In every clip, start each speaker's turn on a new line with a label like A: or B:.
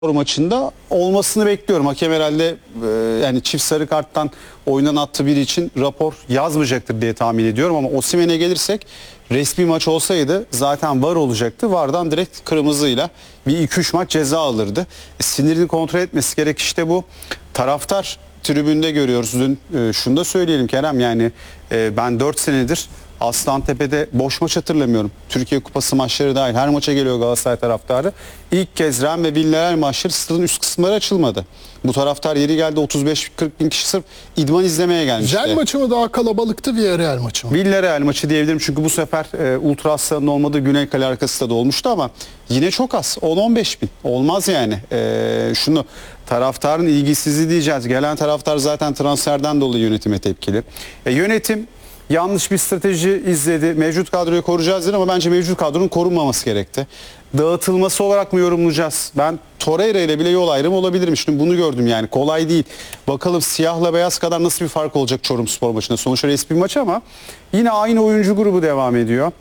A: maçında olmasını bekliyorum. Hakem herhalde yani çift sarı karttan oyundan attığı biri için rapor yazmayacaktır diye tahmin ediyorum ama Osimhen'e gelirsek resmi maç olsaydı zaten VAR olacaktı. VAR'dan direkt kırmızıyla bir 2-3 maç ceza alırdı. Sinirini kontrol etmesi gerek, işte bu taraftar tribünde görüyoruz. Dün şunu da söyleyelim Kerem, yani ben 4 senedir Aslantepe'de boş maç hatırlamıyorum. Türkiye Kupası maçları dahil her maça geliyor Galatasaray taraftarı. İlk kez Ren ve Villarreal maçları stadın üst kısımları açılmadı. Bu taraftar yeri geldi 35-40 bin kişi sırf idman izlemeye gelmişti.
B: Ren maçı mı daha kalabalıktı, Villarreal maçı mı?
A: Villarreal maçı diyebilirim çünkü bu sefer ultra aslanın olmadığı Güney Kale arkası da olmuştu ama yine çok az. 10-15 bin. Olmaz yani. Şunu, taraftarın ilgisizliği diyeceğiz. Gelen taraftar zaten transferden dolayı yönetime tepkili. Yönetim yanlış bir strateji izledi. Mevcut kadroyu koruyacağız dedi ama bence mevcut kadronun korunmaması gerekti. Dağıtılması olarak mı yorumlayacağız? Ben Torreira ile bile yol ayrımı olabilirmiş. Şimdi bunu gördüm, yani kolay değil. Bakalım siyahla beyaz kadar nasıl bir fark olacak Çorumspor maçında. Sonuçta resmi maç ama yine aynı oyuncu grubu devam ediyor.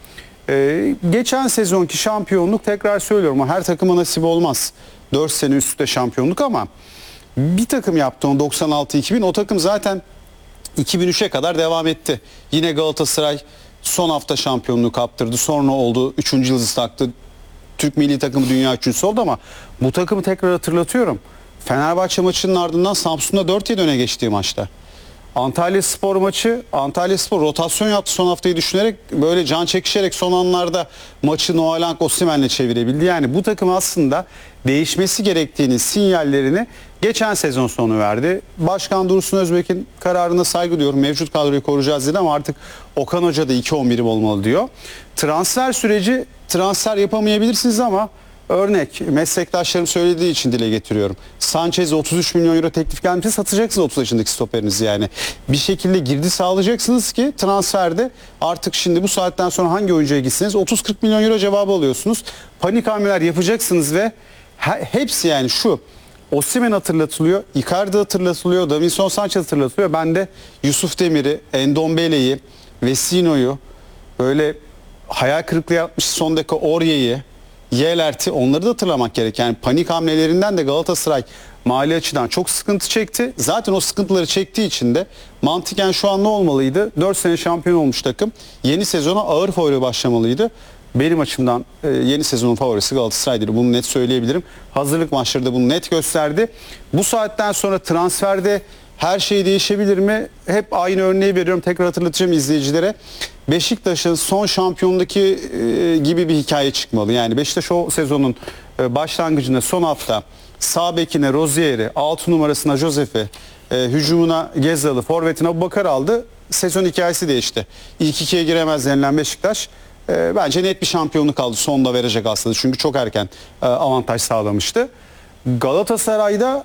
A: Geçen sezonki şampiyonluk, tekrar söylüyorum, her takıma nasip olmaz. 4 sene üst üste şampiyonluk ama bir takım yaptı onu 96-2000. O takım zaten 2003'e kadar devam etti. Yine Galatasaray son hafta şampiyonluğu kaptırdı. Sonra oldu. 3. yıldızı taktı. Türk milli takımı dünya üçüncüsü oldu ama bu takımı tekrar hatırlatıyorum. Fenerbahçe maçının ardından Samsun'da 4-7 öne geçtiği maçta. Antalyaspor maçı, Antalyaspor rotasyon yaptı son haftayı düşünerek, böyle can çekişerek son anlarda maçı Noalank Osimhen'le çevirebildi. Yani bu takım aslında değişmesi gerektiğini sinyallerini geçen sezon sonu verdi. Başkan Dursun Özbek'in kararına saygı duyuyorum. Mevcut kadroyu koruyacağız dedi ama artık Okan Hoca da 2-11'im olmalı diyor. Transfer süreci, transfer yapamayabilirsiniz ama örnek meslektaşlarım söylediği için dile getiriyorum. Sanchez'e 33 milyon euro teklif gelmişse satacaksınız 30 yaşındaki stoperinizi yani. Bir şekilde girdi sağlayacaksınız ki transferde artık şimdi bu saatten sonra hangi oyuncuya gitsiniz 30-40 milyon euro cevabı alıyorsunuz. Panik hamleler yapacaksınız ve hepsi, yani şu: Osimhen hatırlatılıyor, Icardi hatırlatılıyor, Davinson Sanchez hatırlatılıyor. Ben de Yusuf Demir'i, Endombele'yi, Vecino'yu, böyle hayal kırıklığı yapmış son dakika Aurier'i, Yelert'i, onları da hatırlamak gerek. Yani panik hamlelerinden de Galatasaray mali açıdan çok sıkıntı çekti. Zaten o sıkıntıları çektiği için de mantıken şu an ne olmalıydı? 4 sene şampiyon olmuş takım yeni sezona ağır favori başlamalıydı. Benim açımdan yeni sezonun favorisi Galatasaray'dır. Bunu net söyleyebilirim. Hazırlık maçları da bunu net gösterdi. Bu saatten sonra transferde her şey değişebilir mi? Hep aynı örneği veriyorum. Tekrar hatırlatacağım izleyicilere. Beşiktaş'ın son şampiyondaki gibi bir hikaye çıkmalı. Yani Beşiktaş o sezonun başlangıcında son hafta sağ bekine Rozier'i, 6 numarasına Josef'i, hücumuna Gezal'ı, forvetine Abubakar aldı. Sezon hikayesi değişti. İlk ikiye giremez denilen Beşiktaş bence net bir şampiyonluk aldı. Sonda verecek aslında. Çünkü çok erken avantaj sağlamıştı. Galatasaray'da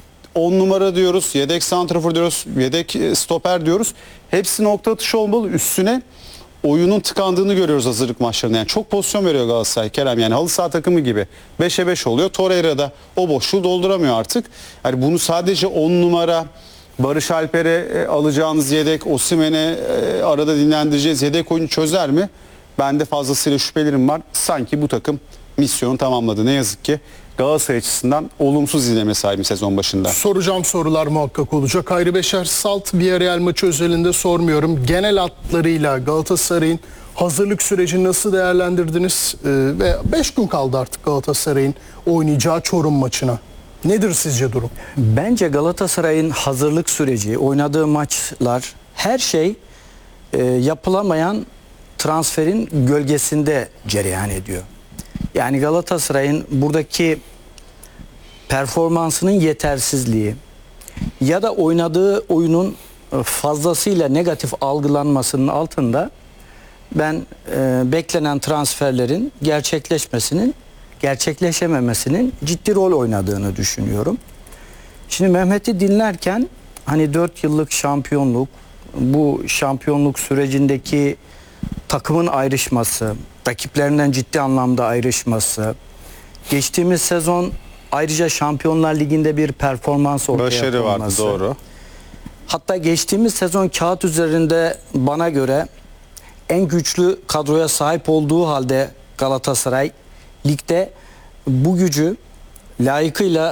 A: 10 numara diyoruz, yedek santrafor diyoruz, yedek stoper diyoruz. Hepsi nokta atışı olmalı. Üstüne oyunun tıkandığını görüyoruz hazırlık maçlarında. Yani çok pozisyon veriyor Galatasaray Kerem. Yani halı saha takımı gibi 5'e 5 oluyor. Torreira da o boşluğu dolduramıyor artık. Yani bunu sadece 10 numara Barış Alper'e alacağınız yedek, Osimhen'e arada dinlendireceğiz yedek oyunu çözer mi? Bende fazlasıyla şüphelerim var. Sanki bu takım misyonu tamamladı. Ne yazık ki Galatasaray açısından olumsuz izleme sahibi sezon başında.
B: Soracağım sorular muhakkak olacak. Hayri Beşer Salt, Villarreal maçı özelinde sormuyorum. Genel hatlarıyla Galatasaray'ın hazırlık sürecini nasıl değerlendirdiniz? Ve 5 gün kaldı artık Galatasaray'ın oynayacağı Çorum maçına. Nedir sizce durum?
C: Bence Galatasaray'ın hazırlık süreci, oynadığı maçlar, her şey yapılamayan transferin gölgesinde cereyan ediyor. Yani Galatasaray'ın buradaki performansının yetersizliği ya da oynadığı oyunun fazlasıyla negatif algılanmasının altında ben beklenen transferlerin gerçekleşememesinin ciddi rol oynadığını düşünüyorum. Şimdi Mehmet'i dinlerken hani 4 yıllık şampiyonluk, bu şampiyonluk sürecindeki takımın ayrışması, rakiplerinden ciddi anlamda ayrışması, geçtiğimiz sezon ayrıca Şampiyonlar Ligi'nde bir performans ortaya
A: başarı vardı,
C: koyması.
A: doğru.
C: Hatta geçtiğimiz sezon kağıt üzerinde bana göre en güçlü kadroya sahip olduğu halde Galatasaray ligde bu gücü layıkıyla